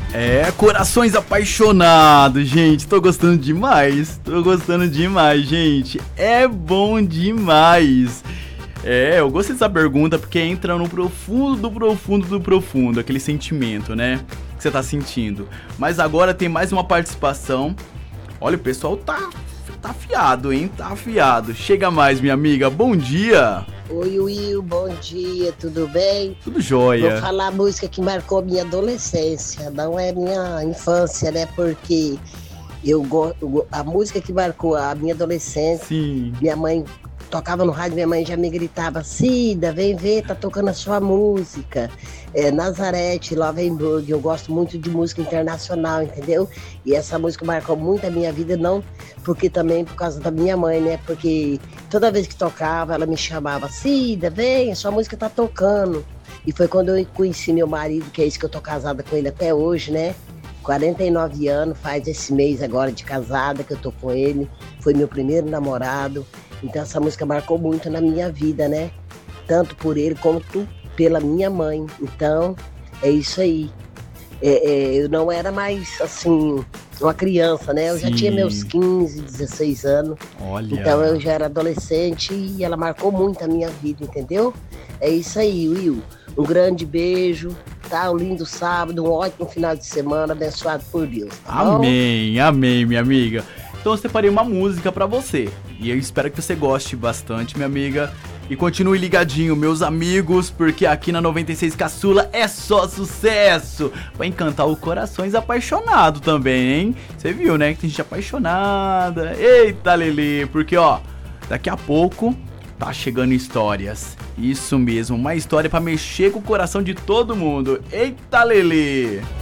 É, corações apaixonados, gente. Tô gostando demais. Tô gostando demais, gente. É bom demais. É, eu gostei dessa pergunta porque entra no profundo do profundo do profundo, aquele sentimento, né? Que você tá sentindo. Mas agora tem mais uma participação. Olha, o pessoal tá afiado, hein? Tá afiado. Chega mais, minha amiga. Bom dia. Oi, Will, bom dia, tudo bem? Tudo jóia. Vou falar a música que marcou minha adolescência, não é minha infância, né? Porque a música que marcou a minha adolescência, Sim. minha mãe tocava no rádio, minha mãe já me gritava: Cida, vem ver, tá tocando a sua música. Nazareth, Lovenburg, eu gosto muito de música internacional, entendeu? E essa música marcou muito a minha vida, não porque também por causa da minha mãe, né? Porque toda vez que tocava, ela me chamava: Cida, vem, a sua música tá tocando. E foi quando eu conheci meu marido, que é isso que eu tô casada com ele até hoje, né? 49 anos, faz esse mês agora de casada que eu tô com ele. Foi meu primeiro namorado. Então essa música marcou muito na minha vida, né? Tanto por ele quanto pela minha mãe. Então, é isso aí. Eu não era mais, assim, uma criança, né? Eu já tinha meus 15, 16 anos. Olha. Então eu já era adolescente e ela marcou muito a minha vida, entendeu? É isso aí, Will. Um grande beijo, tá? Um lindo sábado, um ótimo final de semana, abençoado por Deus, tá bom? Amém, amém, minha amiga. Então eu separei uma música pra você. E eu espero que você goste bastante, minha amiga. E continue ligadinho, meus amigos, porque aqui na 96 Caçula é só sucesso. Vai encantar o Corações Apaixonado também, hein? Você viu, né? Que tem gente apaixonada. Eita, Lelê. Porque, ó, daqui a pouco tá chegando histórias. Isso mesmo, uma história pra mexer com o coração de todo mundo. Eita, Lelê.